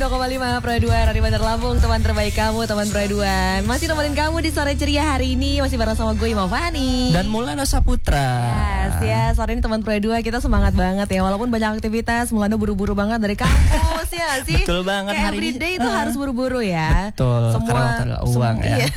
2,5 Pro 2 Radio Bandar Lampung, teman terbaik kamu, teman Pro 2. Masih nemenin kamu di sore ceria hari ini. Masih bareng sama gue, Ima Fani dan Maulana Saputra. Yes, ya, sore ini teman Pro 2 kita semangat banget ya. Walaupun banyak aktivitas, Maulana buru-buru banget dari kampus ya sih. Betul banget, kayak hari everyday ini itu harus buru-buru ya. Betul, karena uang ya. Iya.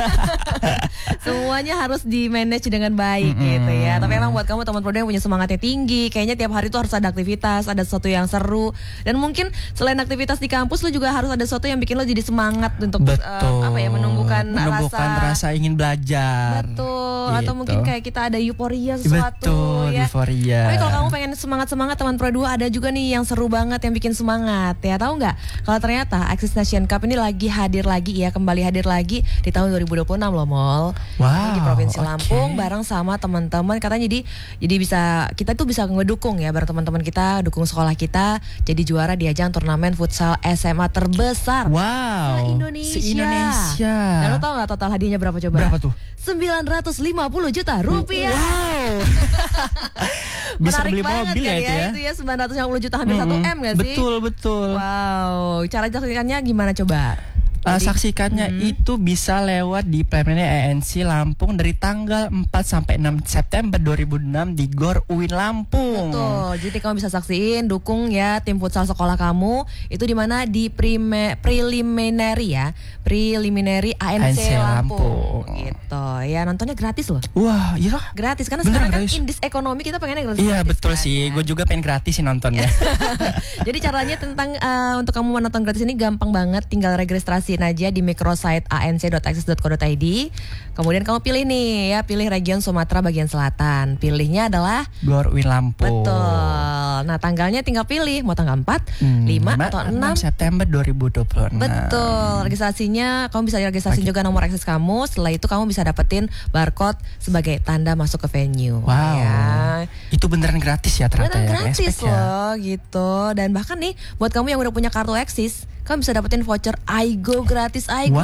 Semuanya harus di-manage dengan baik gitu ya. Tapi emang buat kamu teman Pro 2 yang punya semangatnya tinggi, kayaknya tiap hari tuh harus ada aktivitas, ada sesuatu yang seru. Dan mungkin selain aktivitas di kampus, lu juga harus ada sesuatu yang bikin lo jadi semangat untuk menumbuhkan rasa ingin belajar. Betul. Gitu. Atau mungkin kayak kita ada euforia sesuatu. Betul, ya. euforia. Tapi kalau kamu pengen semangat teman Pro 2, ada juga nih yang seru banget yang bikin semangat ya. Tahu nggak? Kalau ternyata Axis Nation Cup ini lagi hadir lagi ya, kembali hadir lagi di tahun 2026 loh, Mol. Wow, di Provinsi Lampung bareng sama teman-teman. Katanya jadi bisa, kita tuh bisa ngedukung ya bareng teman-teman kita, dukung sekolah kita jadi juara di ajang turnamen futsal SMA terbesar se-Indonesia. Dan lo tau gak total hadiahnya berapa coba? Berapa tuh? 950 juta rupiah. Wow. Bisa menarik beli banget mobil kan ya itu ya 950 juta, hampir 1 M gak sih? Betul. Wow, cara saksikannya gimana coba? Saksikannya itu bisa lewat di Plemene ENC Lampung dari tanggal 4 sampai 6 September 2006 di GOR UIN Lampung. Betul. Jadi kamu bisa saksiin, dukung ya tim futsal sekolah kamu. Itu di mana di preliminary ANC Lampung. Gitu. Ya, nontonnya gratis loh. Wah, iya. Gratis karena beneran sekarang gratis. Kan in this economy kita pengennya gratis. Iya, betul kan, sih. ya. Gue juga pengen gratis sih nontonnya. Jadi caranya tentang untuk kamu menonton gratis ini gampang banget, tinggal registrasi aja di microsite anc.axis.co.id. Kemudian kamu pilih nih ya, pilih region Sumatera bagian selatan. Pilihnya adalah GOR UIN Lampung. Betul. Nah, tanggalnya tinggal pilih mau tanggal 4, 5 atau 6 September 2026. Betul. Registrasinya kamu bisa registrasi juga nomor akses kamu. Setelah itu kamu bisa dapetin barcode sebagai tanda masuk ke venue. Wow. Ya. Itu beneran gratis ya ternyata. Beneran ya, gratis ya. loh gitu. Dan bahkan nih buat kamu yang udah punya kartu Axis, kamu bisa dapetin voucher Aigo gratis. Aigo.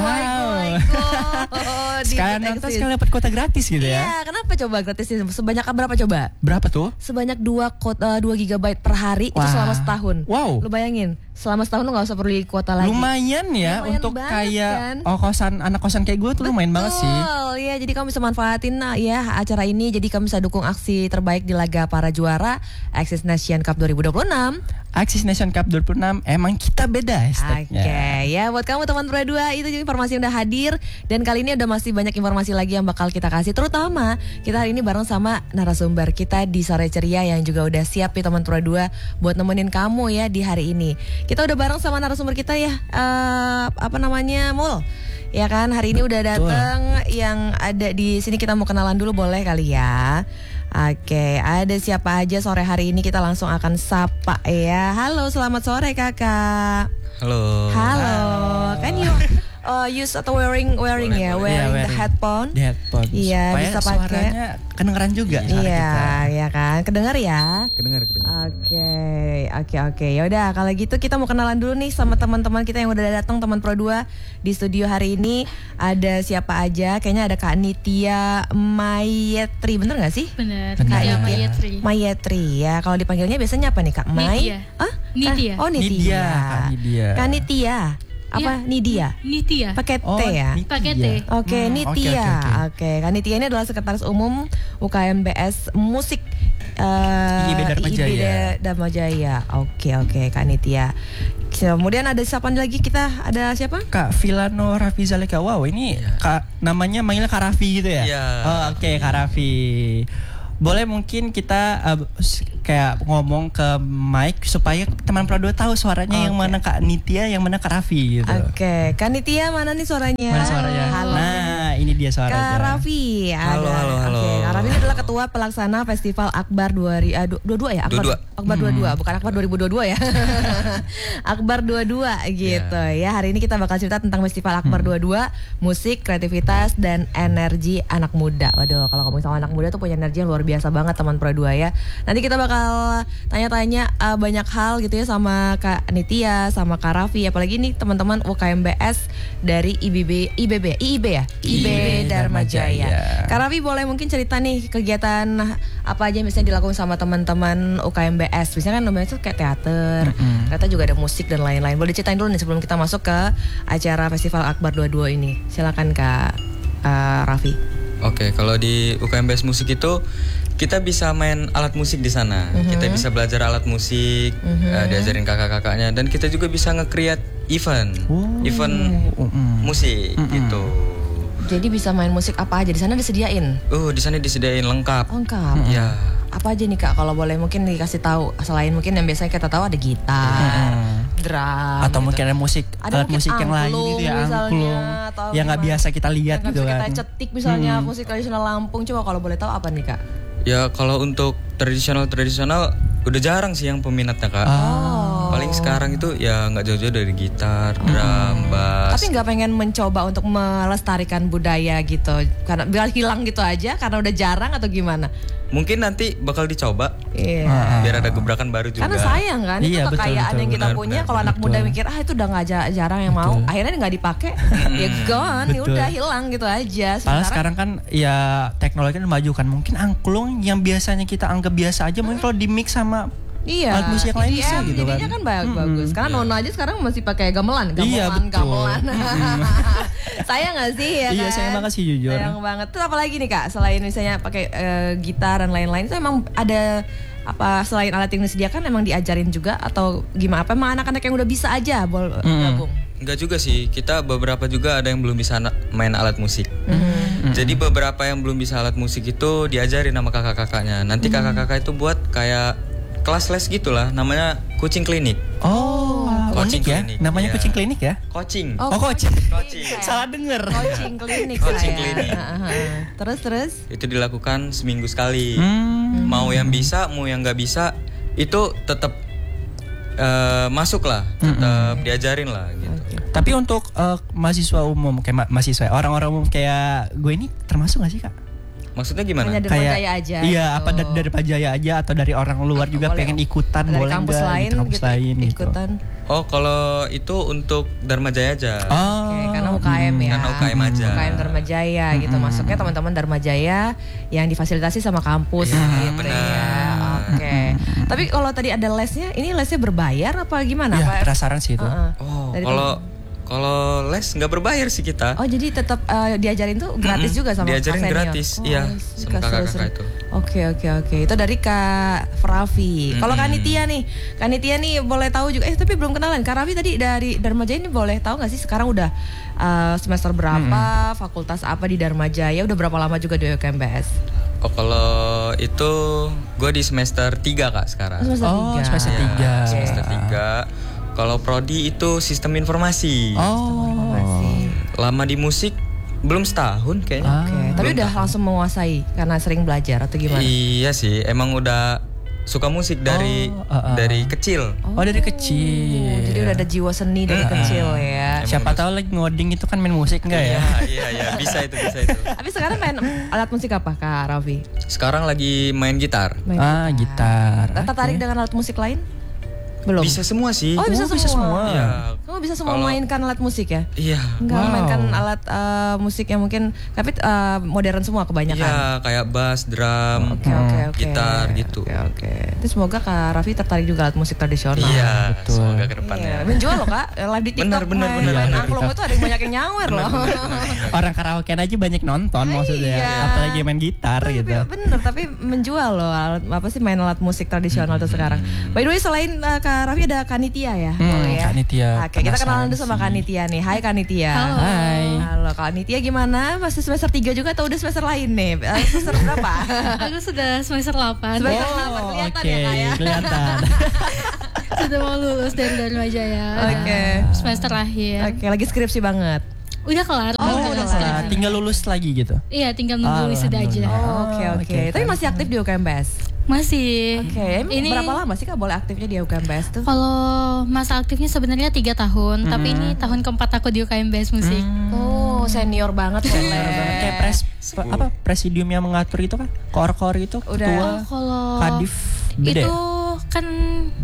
Sekarang nonton sekali dapat kuota gratis gitu ya. Iya, kenapa coba gratis? Sebanyak berapa coba? Berapa tuh? Sebanyak 2 GB per hari. Wah. Itu selama setahun. Wow. Lu bayangin, selama setahun lu gak usah perlu kuota lagi. Lumayan ya, lumayan untuk kayak kan? Anak kosan kayak gue tuh lumayan banget sih. Betul, ya jadi kamu bisa manfaatin ya acara ini. Jadi kamu bisa dukung aksi terbaik di laga para juara Axis Nation Cup 2026. Axis Nation Cup 2026 emang kita beda hashtagnya. Oke, ya buat kamu teman Pro 2 itu informasi yang udah hadir. Dan kali ini ada masih banyak informasi lagi yang bakal kita kasih. Terutama kita hari ini bareng sama narasumber kita di Sore Ceria yang juga udah siap ya teman Pro 2 buat nemenin kamu ya di hari ini. Kita udah bareng sama narasumber kita ya, Mul. Ya kan, hari ini udah datang yang ada di sini. Kita mau kenalan dulu boleh kali ya. Oke, ada siapa aja sore hari ini, kita langsung akan sapa ya. Halo, selamat sore Kakak. Halo. Kan use atau wearing the headphone. Iya, bisa pakai. Suaranya kedengeran juga. Iya kan, kedengar ya. Kedengar. Oke. Ya udah, kalau gitu kita mau kenalan dulu nih sama teman-teman kita yang udah datang, teman Pro 2 di studio hari ini. Ada siapa aja? Kayaknya ada Kak Nitya Mayetri, bener nggak sih? Bener. Nitya Mayetri ya. Kalau dipanggilnya biasanya apa nih Kak? Nitya. Oh, Nitya. Kak Nitya. Apa? Ya. Nitya. Pakai T ya? Pakai T. Oke, Nitya. Oke, Kak Nitya ini adalah Sekretaris Umum UKMBS Musik IIB Dharma Jaya. Oke, Kak Nitya. Kemudian ada siapa lagi? Kita ada siapa? Kak Filano Rafizaleka. Wow, ini namanya manggilnya Kak Raffi gitu ya? Iya. Oke, Kak Raffi. Boleh mungkin kita kayak ngomong ke mic supaya teman Pro 2 tahu suaranya yang mana Kak Nitya, yang mana Kak Raffi gitu. Oke, Kak Nitya mana nih suaranya? Mana suaranya? Halo. Nah, ini dia suaranya. Kak Raffi. Halo. Oke, Kak Raffi ini adalah Ketua Pelaksana Festival Akbar 22 ya? Akbar 22, bukan Akbar 2022 ya. Akbar 22 gitu ya. Hari ini kita bakal cerita tentang Festival Akbar 22, musik, kreativitas, dan energi anak muda. Waduh, kalau ngomongin sama anak muda tuh punya energi yang luar biasa banget teman Pro 2 ya. Nanti kita bakal tanya-tanya banyak hal gitu ya sama Kak Nitya, sama Kak Raffi. Apalagi nih teman-teman UKMBS dari IIB ya? IIB IPB Dharma Jaya. Kak Raffi boleh mungkin cerita nih kegiatan apa aja yang biasanya dilakukan sama teman-teman UKMBS. Biasanya kan namanya tuh kayak teater, ternyata juga ada musik dan lain-lain. Boleh ceritain dulu nih sebelum kita masuk ke acara Festival Akbar 22 ini. Silakan Kak Raffi. Oke, kalau di UKMBS musik itu kita bisa main alat musik di sana. Kita bisa belajar alat musik, diajarin kakak-kakaknya, dan kita juga bisa nge-create event musik gitu. Jadi bisa main musik apa aja di sana disediain? Di sana disediain lengkap. Lengkap. Ya. Apa aja nih Kak? Kalau boleh mungkin dikasih tahu selain mungkin yang biasanya kita tahu ada gitar, drum, atau gitu. mungkin ada musik, Ada alat musik yang lain gitu ya, angklung, yang nggak biasa kita lihat yang gitu bisa kan. kita cetik misalnya musik tradisional Lampung. Coba kalau boleh tahu apa nih Kak? Ya kalau untuk tradisional udah jarang sih yang peminatnya Kak. Paling sekarang itu ya nggak jauh-jauh dari gitar, drum, bass. Tapi nggak pengen mencoba untuk melestarikan budaya gitu, karena biar hilang gitu aja karena udah jarang atau gimana? Mungkin nanti bakal dicoba. Iya. Biar ada gebrakan baru juga. Karena sayang kan, itu Iya, kekayaan yang kita punya. Kalau anak muda mikir itu udah nggak jarang yang mau, akhirnya nggak dipakai, ya gone, ya udah hilang gitu aja. Padahal sekarang kan ya teknologi kan maju kan, mungkin angklung yang biasanya kita anggap biasa aja, mungkin kalau di mix sama alat musik yang lain bisa gitu kan. Jadinya kan bagus. Karena Nona aja sekarang masih pakai gamelan. Iya, betul. Sayang gak sih ya kan? Iya, sayang banget sih jujur. Sayang banget. Terus apa lagi nih Kak? Selain misalnya pakai gitar dan lain-lain, itu emang ada apa selain alat yang disediakan emang diajarin juga atau gimana? Apa emang anak-anak yang udah bisa aja gabung? Enggak juga sih, kita beberapa juga ada yang belum bisa main alat musik. Jadi beberapa yang belum bisa alat musik itu diajarin sama kakak-kakaknya. Nanti kakak-kakak itu buat kayak kelas les gitulah, namanya kucing klinik. Unik ya, klinik, namanya iya. kucing klinik ya? Coaching. Coaching. Coaching. Salah denger. Coaching klinik. Coaching saya. klinik. Terus? Itu dilakukan seminggu sekali. Mau yang bisa, mau yang nggak bisa, itu tetap masuk lah, tetap diajarin lah gitu. Tapi untuk mahasiswa umum kayak mahasiswa orang-orang umum kayak gue ini termasuk gak sih Kak? Maksudnya gimana? Hanya Dharma Jaya aja. Iya, gitu. apa dari Pajaya aja atau dari orang luar juga boleh. pengen ikutan, dari boleh kampus nggak? lain Gitu, kampus gitu, lain gitu. ikutan. Oh, kalau itu untuk Dharma Jaya aja. Oke, karena UKM ya. Karena UKM aja. UKM Dharma Jaya gitu. Masuknya teman-teman Dharma Jaya yang difasilitasi sama kampus gitu benar. ya. Oke. Tapi kalau tadi ada lesnya, ini lesnya berbayar apa gimana? Iya, Apa? penasaran sih itu. Oh, Dari kalau les nggak berbayar sih kita. Oh, jadi tetap diajarin tuh gratis juga sama Diajarin Kak Senior? gratis, iya, sama kakak-kakak itu. Oke. Itu dari Kak Raffi. Kalau Kak Nitia nih boleh tahu juga. Tapi belum kenalan. Kak Raffi tadi dari Dharma Jaya ini boleh tahu nggak sih sekarang udah semester berapa, fakultas apa di Dharma Jaya, udah berapa lama juga di UKMBS? Oh, kalau itu gue di semester 3 Kak sekarang. Semester 3. Ya, semester 3. Kalau prodi itu sistem informasi. Lama di musik belum setahun kayaknya. Oke. Tapi udah langsung menguasai karena sering belajar atau gimana? Iya sih, emang udah suka musik dari kecil. Dari kecil. Jadi udah ada jiwa seni dari kecil ya. Siapa tahu lagi ngoding itu kan main musik enggak ya? Iya, bisa itu. Tapi sekarang main alat musik apa Kak Raffi? Sekarang lagi main gitar. Gitar. Tertarik dengan alat musik lain? Belum. Bisa semua sih. Oh, bisa semua. Iya. Kamu bisa semua mainkan alat musik ya? Iya. Enggak mainkan alat musik yang mungkin tapi modern semua kebanyakan. Iya, kayak bass, drum, Oke. gitar gitu. Oke. Itu semoga Kak Raffi tertarik juga alat musik tradisional. Iya, betul. semoga ke depannya. Iya, menjual loh Kak, live di TikTok Bener. main angklung itu ada yang banyak yang nyawer loh. Orang karaoke aja banyak nonton maksudnya. Iya. Apalagi main gitar gitu. Bener, tapi menjual loh main alat musik tradisional tuh sekarang. By the way, selain Kak Raffi ada Kanitia ya? Boleh ya? Kak Nitia. Oke, kita kenalan dulu sama Kak Nitia nih. Hai Kak Nitia. Halo Kak Nitia, gimana? Masih semester 3 juga atau udah semester lain nih? Semester berapa? Aku sudah semester 8. Semester 8 kelihatan ya Kak ya? Kelihatan. Sudah mau lulus dari Dharma Jaya. Oke. Semester akhir. Oke, lagi skripsi banget. Udah kelar. udah kelar. Tinggal lulus lagi gitu. Iya, tinggal nunggu wisuda aja. Oke. Tapi masih aktif di UKMBS? Masih. Oke. Ini berapa lama sih Kak boleh aktifnya di UKMBS tuh? Kalau masa aktifnya sebenarnya 3 tahun, tapi ini tahun keempat aku di UKMBS musik. Oh, senior banget boleh. Kayak presidium yang mengatur itu kan, kor itu Udah. ketua, Kalau kadif beda. itu kan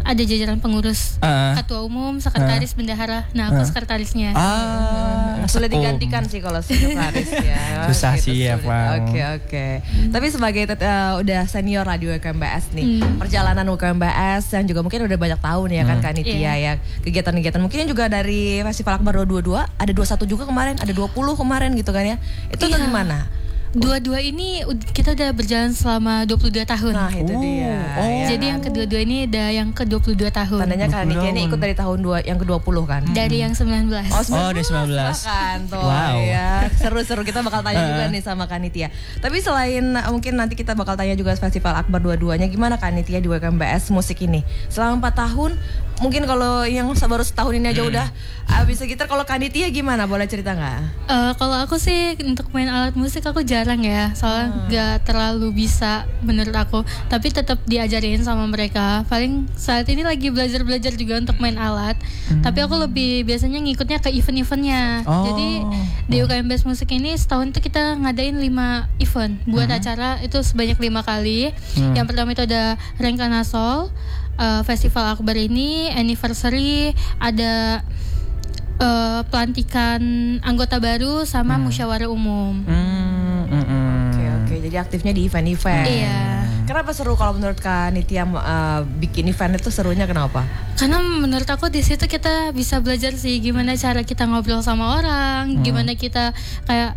ada jajaran pengurus, ketua umum, sekretaris, bendahara. Nah, aku sekretarisnya. Sulit digantikan sih kalau sekretaris ya. Susah sih ya, Bang. Oke. Tapi sebagai udah senior lah di UKMBS nih, perjalanan UKMBS yang juga mungkin udah banyak tahun ya kan Kanitia ya. Kegiatan-kegiatan mungkin juga dari Festival Akbar 2022, ada 21 juga kemarin, ada 20 kemarin gitu kan ya. Itu gimana? Dua-dua ini kita udah berjalan selama 22 tahun. Nah itu dia. Jadi yang kedua-dua ini udah yang ke-22 tahun. Tandanya Kanitia ini ikut dari tahun yang ke-20 kan? Dari yang 19. Dari 19. Kan tuh Wow. ya. Seru-seru, kita bakal tanya juga nih sama Kanitia. Tapi selain mungkin nanti kita bakal tanya juga Festival Akbar 22-nya, gimana Kanitia di UKMBS musik ini? Selama 4 tahun, mungkin kalau yang baru setahun ini aja udah bisa gitar. Kalau Kanitia gimana? Boleh cerita nggak? Kalau aku sih untuk main alat musik aku jarang ya, soalnya nggak terlalu bisa menurut aku. Tapi tetap diajarin sama mereka. Paling saat ini lagi belajar juga untuk main alat. Tapi aku lebih biasanya ngikutnya ke event-eventnya. Jadi di UKMBS musik ini setahun tuh kita ngadain 5 event buat acara itu sebanyak 5 kali. Yang pertama itu ada Rengkanasol, Festival Akbar ini, anniversary, ada pelantikan anggota baru sama musyawarah umum. Oke, jadi aktifnya di event-event. Iya. Kenapa seru kalau menurut Kanitia bikin event itu serunya kenapa? Karena menurut aku di situ kita bisa belajar sih gimana cara kita ngobrol sama orang, gimana kita kayak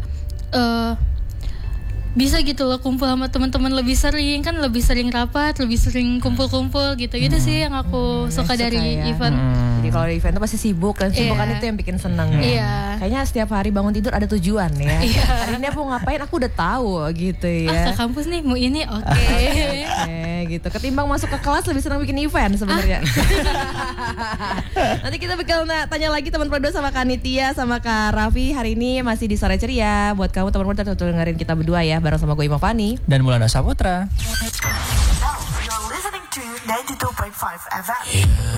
bisa gitu loh kumpul sama teman-teman lebih sering, kan lebih sering rapat, lebih sering kumpul-kumpul gitu. Itu sih yang aku suka dari event. Jadi kalau di event itu pasti sibuk, dan sibukan itu yang bikin seneng ya. Iya. Kayaknya setiap hari bangun tidur ada tujuan ya. Hari ini aku ngapain, aku udah tahu gitu ya. Ke kampus nih mau ini, oke. Gitu. Ketimbang masuk ke kelas lebih senang bikin event sebenarnya. Nanti kita bakal tanya lagi teman Prodo sama Kanitia sama Kak Raffi. Hari ini masih di Sore Ceria. Buat kamu teman Prodo tetap dengerin kita berdua ya, bareng sama gue Ima Fani dan Maulana Saputra. Now you're listening to 92.5 FM.